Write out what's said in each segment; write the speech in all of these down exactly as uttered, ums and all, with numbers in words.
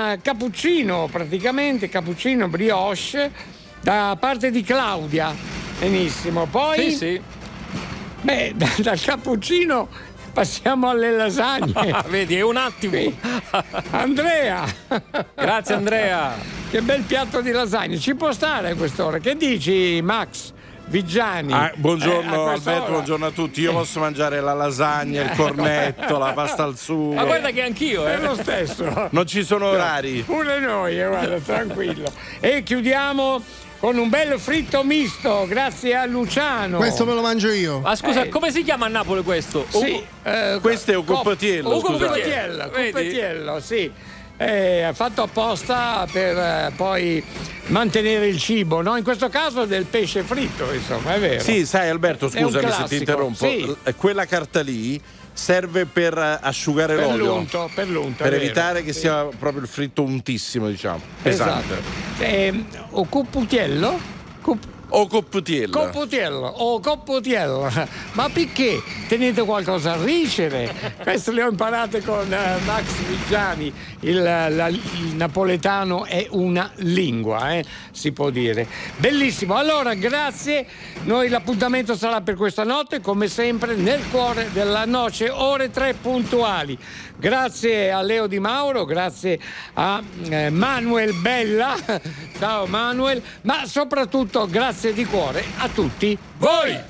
un cappuccino, praticamente cappuccino brioche da parte di Claudia. Benissimo. Poi Sì, sì. Beh, da, dal cappuccino passiamo alle lasagne. Vedi, è un attimo. Qui. Andrea. Grazie Andrea. Che bel piatto di lasagne. Ci può stare a quest'ora. Che dici, Max Vigiani? Ah, buongiorno eh, Alberto, buongiorno a tutti. Io posso mangiare la lasagna, il cornetto, la pasta al sugo. Ma guarda che anch'io, eh. È lo stesso. Non ci sono orari. Pure noi, eh, guarda, tranquillo. E chiudiamo con un bello fritto misto, grazie a Luciano. Questo me lo mangio io. Ma scusa, Eh. come si chiama a Napoli questo? Sì, eh, Questo è un coppatiello. un Coppatiello, Vedi? coppatiello, sì. Eh, fatto apposta per eh, poi mantenere il cibo, no? In questo caso del pesce fritto, insomma, è vero. Sì, sai Alberto, È un scusami se classico, ti interrompo. sì. Quella carta lì serve per asciugare per l'olio. l'unto, per l'unto, Per è evitare vero, che sì. sia proprio il fritto untissimo, diciamo. Pesante. Esatto. Eh, o coppatiello? Cup- O coppatiello. Coppatiello o coppatiello, ma perché tenete qualcosa a ricere? Questo le ho imparate con uh, Max Vigiani. Il, la, il napoletano è una lingua, eh, si può dire. Bellissimo. Allora, grazie. Noi l'appuntamento sarà per questa notte, come sempre, nel cuore della noce, ore tre puntuali. Grazie a Leo Di Mauro, grazie a eh, Manuel Bella. Ciao Manuel, ma soprattutto grazie di cuore a tutti voi.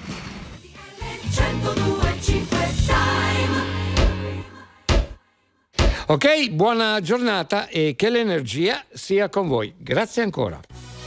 Ok, buona giornata e che l'energia sia con voi. Grazie ancora.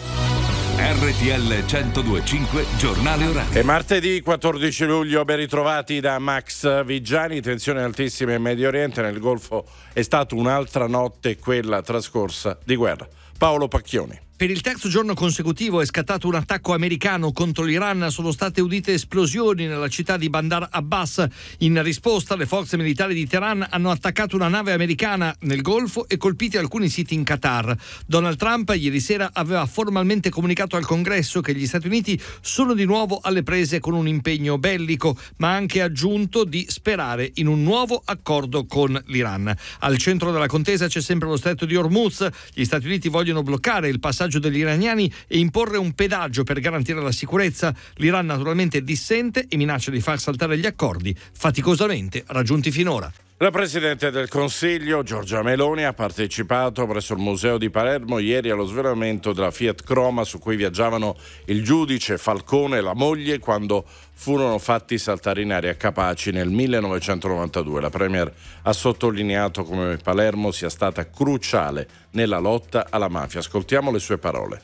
R T L centodue e cinque giornale orario. È martedì quattordici luglio, ben ritrovati da Max Vigiani. Tensione altissima in Medio Oriente, nel Golfo è stata un'altra notte, quella trascorsa, di guerra. Paolo Pacchioni. Per il terzo giorno consecutivo è scattato un attacco americano contro l'Iran. Sono state udite esplosioni nella città di Bandar Abbas. In risposta, le forze militari di Teheran hanno attaccato una nave americana nel Golfo e colpito alcuni siti in Qatar. Donald Trump ieri sera aveva formalmente comunicato al Congresso che gli Stati Uniti sono di nuovo alle prese con un impegno bellico, ma ha anche aggiunto di sperare in un nuovo accordo con l'Iran. Al centro della contesa c'è sempre lo stretto di Hormuz. Gli Stati Uniti vogliono bloccare il passaggio degli iraniani e imporre un pedaggio per garantire la sicurezza. L'Iran naturalmente dissente e minaccia di far saltare gli accordi faticosamente raggiunti finora. La Presidente del Consiglio, Giorgia Meloni, ha partecipato presso il Museo di Palermo ieri allo svelamento della Fiat Croma su cui viaggiavano il giudice Falcone e la moglie quando furono fatti saltare in aria Capaci nel millenovecentonovantadue. La Premier ha sottolineato come Palermo sia stata cruciale nella lotta alla mafia. Ascoltiamo le sue parole.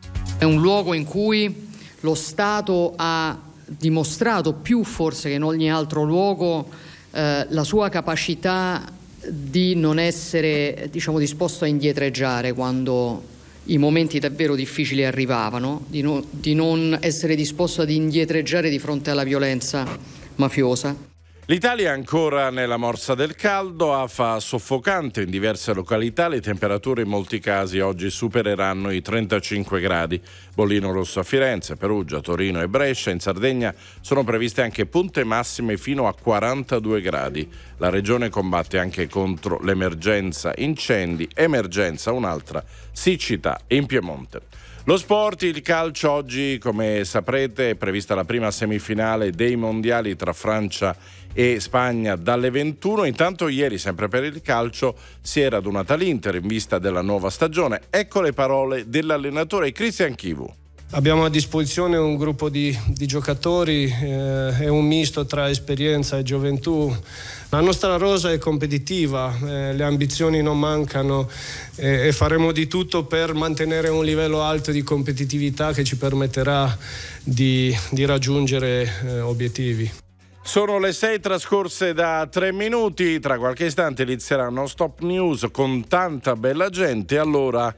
È un luogo in cui lo Stato ha dimostrato più forse che in ogni altro luogo Eh, la sua capacità di non essere, diciamo, disposto a indietreggiare quando i momenti davvero difficili arrivavano, di, no, di non essere disposto ad indietreggiare di fronte alla violenza mafiosa. L'Italia è ancora nella morsa del caldo, afa soffocante in diverse località, le temperature in molti casi oggi supereranno i trentacinque gradi. Bollino rosso a Firenze, Perugia, Torino e Brescia. In Sardegna sono previste anche punte massime fino a quarantadue gradi. La regione combatte anche contro l'emergenza incendi, emergenza un'altra, siccità in Piemonte. Lo sport, il calcio, oggi come saprete è prevista la prima semifinale dei mondiali tra Francia e Spagna dalle ventuno. Intanto ieri, sempre per il calcio, si era adunata l'Inter in vista della nuova stagione. Ecco le parole dell'allenatore Cristian Chivu. Abbiamo a disposizione un gruppo di, di giocatori, eh, è un misto tra esperienza e gioventù. La nostra rosa è competitiva, eh, le ambizioni non mancano eh, e faremo di tutto per mantenere un livello alto di competitività che ci permetterà di, di raggiungere eh, obiettivi. Sono le sei trascorse da tre minuti, tra qualche istante inizierà Non Stop News con tanta bella gente, allora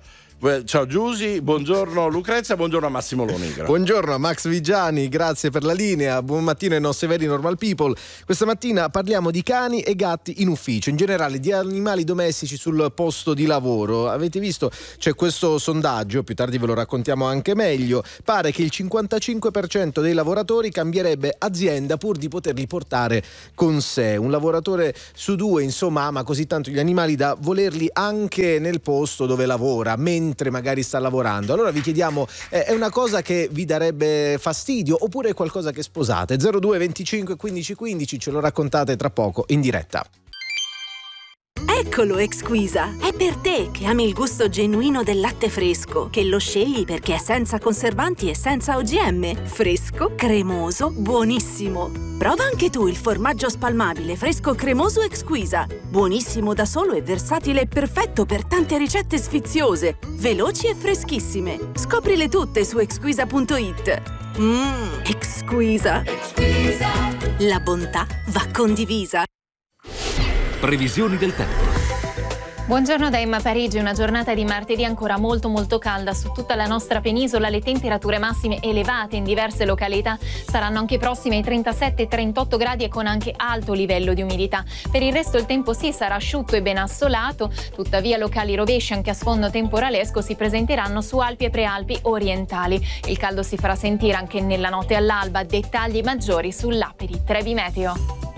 Ciao Giusy, buongiorno Lucrezia, buongiorno a Massimo Lonigro. Buongiorno a Max Vigiani, grazie per la linea, buon mattino ai nostri veri normal people. Questa mattina parliamo di cani e gatti in ufficio, in generale di animali domestici sul posto di lavoro. Avete visto, c'è questo sondaggio, più tardi ve lo raccontiamo anche meglio, pare che il cinquantacinque per cento dei lavoratori cambierebbe azienda pur di poterli portare con sé. Un lavoratore su due, insomma, ama così tanto gli animali da volerli anche nel posto dove lavora, mentre magari sta lavorando. Allora vi chiediamo, eh, è una cosa che vi darebbe fastidio oppure è qualcosa che sposate? zero due venticinque quindici quindici, ce lo raccontate tra poco in diretta. Eccolo Exquisa, è per te che ami il gusto genuino del latte fresco, che lo scegli perché è senza conservanti e senza O G M, fresco, cremoso, buonissimo. Prova anche tu il formaggio spalmabile fresco cremoso Exquisa, buonissimo da solo e versatile e perfetto per tante ricette sfiziose, veloci e freschissime. Scoprile tutte su exquisa punto it. Mmm, Exquisa. Exquisa. La bontà va condivisa. Previsioni del tempo. Buongiorno da Emma Parigi, una giornata di martedì ancora molto molto calda su tutta la nostra penisola. Le temperature massime elevate in diverse località saranno anche prossime ai trentasette trentotto gradi e con anche alto livello di umidità. Per il resto il tempo sì sarà asciutto e ben assolato, tuttavia locali rovesci anche a sfondo temporalesco si presenteranno su Alpi e Prealpi orientali. Il caldo si farà sentire anche nella notte all'alba, dettagli maggiori sull'app di Trevi Meteo.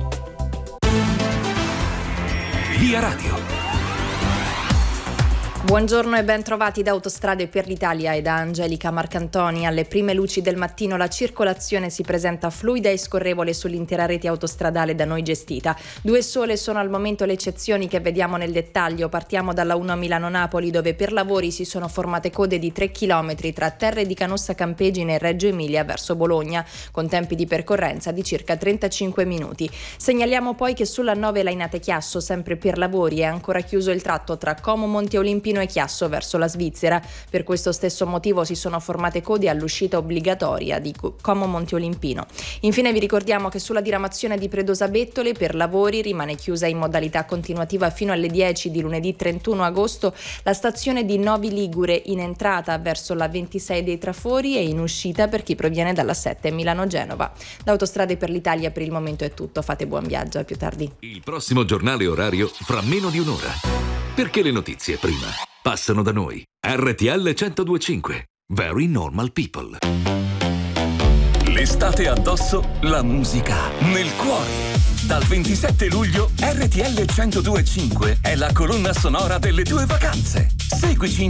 Via Radio. Buongiorno e ben trovati da Autostrade per l'Italia e da Angelica Marcantoni. Alle prime luci del mattino la circolazione si presenta fluida e scorrevole sull'intera rete autostradale da noi gestita. Due sole sono al momento le eccezioni che vediamo nel dettaglio. Partiamo dalla uno Milano-Napoli, dove per lavori si sono formate code di tre chilometri tra Terre di Canossa Campegine e Reggio Emilia verso Bologna, con tempi di percorrenza di circa trentacinque minuti. Segnaliamo poi che sulla nove Lainate Chiasso, sempre per lavori, è ancora chiuso il tratto tra Como Monte Olimpino e Chiasso verso la Svizzera. Per questo stesso motivo si sono formate code all'uscita obbligatoria di Como Monte Olimpino. Infine vi ricordiamo che sulla diramazione di Predosa Bettole per lavori rimane chiusa in modalità continuativa fino alle dieci di lunedì trentuno agosto la stazione di Novi Ligure in entrata verso la ventisei dei Trafori e in uscita per chi proviene dalla sette Milano-Genova. Da Autostrade per l'Italia per il momento è tutto, fate buon viaggio, a più tardi. Il prossimo giornale orario fra meno di un'ora. Perché le notizie prima passano da noi. R T L centodue e cinque. Very Normal People. L'estate addosso, la musica nel cuore. Dal ventisette luglio R T L centodue e cinque è la colonna sonora delle tue vacanze. Seguici